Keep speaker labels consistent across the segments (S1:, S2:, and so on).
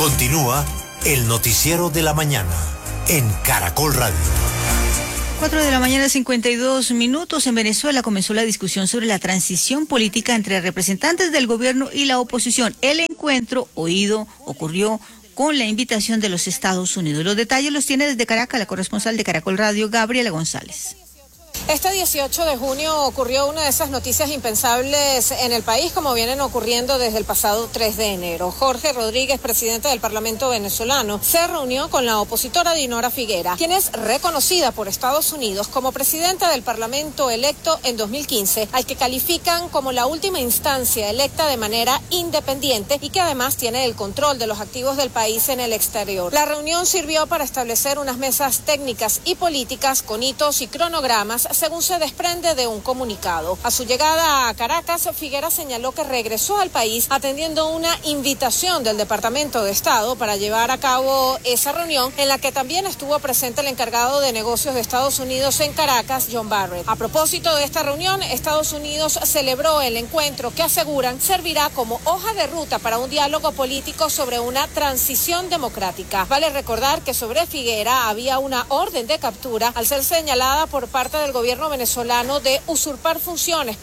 S1: Continúa el noticiero de la mañana en Caracol Radio.
S2: 4:52 a.m. En Venezuela comenzó la discusión sobre la transición política entre representantes del gobierno y la oposición. El encuentro ocurrió con la invitación de los Estados Unidos. Los detalles los tiene desde Caracas la corresponsal de Caracol Radio, Gabriela González.
S3: Este 18 de junio ocurrió una de esas noticias impensables en el país, como vienen ocurriendo desde el pasado 3 de enero. Jorge Rodríguez, presidente del Parlamento venezolano, se reunió con la opositora Dinora Figuera, quien es reconocida por Estados Unidos como presidenta del Parlamento electo en 2015, al que califican como la última instancia electa de manera independiente y que además tiene el control de los activos del país en el exterior. La reunión sirvió para establecer unas mesas técnicas y políticas con hitos y cronogramas, según se desprende de un comunicado. A su llegada a Caracas, Figuera señaló que regresó al país atendiendo una invitación del Departamento de Estado para llevar a cabo esa reunión, en la que también estuvo presente el encargado de negocios de Estados Unidos en Caracas, John Barrett. A propósito de esta reunión, Estados Unidos celebró el encuentro que aseguran servirá como hoja de ruta para un diálogo político sobre una transición democrática. Vale recordar que sobre Figuera había una orden de captura al ser señalada por parte del gobierno venezolano de usurpar funciones.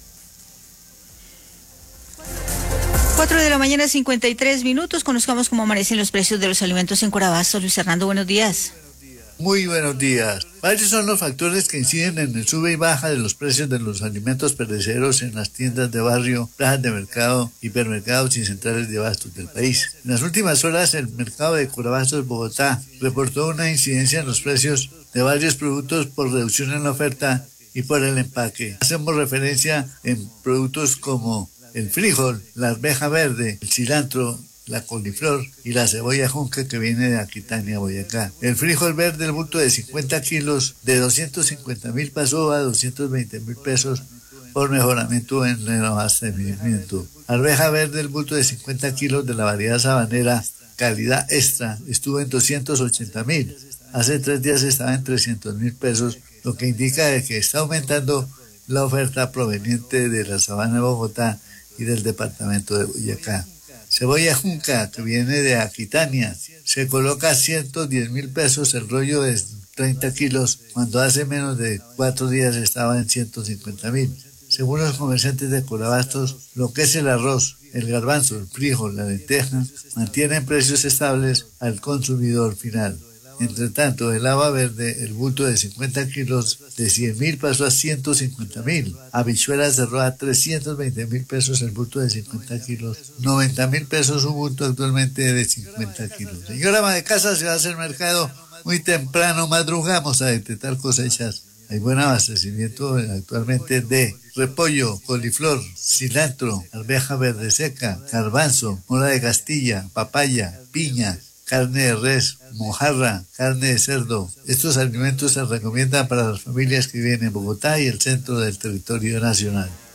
S2: 4:53 a.m. Conozcamos cómo amanecen los precios de los alimentos en Corabasto. Luis Hernando, buenos días.
S4: Muy buenos días. Varios son los factores que inciden en el sube y baja de los precios de los alimentos perecederos en las tiendas de barrio, plazas de mercado, hipermercados y centrales de abastos del país. En las últimas horas, el mercado de Corabastos, Bogotá, reportó una incidencia en los precios de varios productos por reducción en la oferta y por el empaque. Hacemos referencia en productos como el frijol, la arveja verde, el cilantro, la coliflor y la cebolla junca que viene de Aquitania, Boyacá. El frijol verde, el bulto de 50 kilos, de 250.000 pasó a 220.000 pesos por mejoramiento en el abastecimiento. Arveja verde, el bulto de 50 kilos de la variedad sabanera, calidad extra, estuvo en 280.000. Hace 3 días estaba en 300.000 pesos, lo que indica de que está aumentando la oferta proveniente de la sabana de Bogotá y del departamento de Boyacá. Cebolla junca, que viene de Aquitania, se coloca a 110.000 pesos el rollo de 30 kilos, cuando hace menos de 4 días estaba en 150.000. Según los comerciantes de Corabastos, lo que es el arroz, el garbanzo, el frijol, la lenteja, mantienen precios estables al consumidor final. Entre tanto, el haba verde, el bulto de 50 kilos, de 100.000 pasó a 150.000. Habichuelas cerró a 320.000 pesos el bulto de 50 kilos. 90.000 pesos un bulto actualmente de 50 kilos. Señora ama de casa, se va a hacer mercado muy temprano, madrugamos a detectar cosechas. Hay buen abastecimiento actualmente de repollo, coliflor, cilantro, arveja verde seca, garbanzo, mora de Castilla, papaya, piña, carne de res, mojarra, carne de cerdo. Estos alimentos se recomiendan para las familias que viven en Bogotá y el centro del territorio nacional.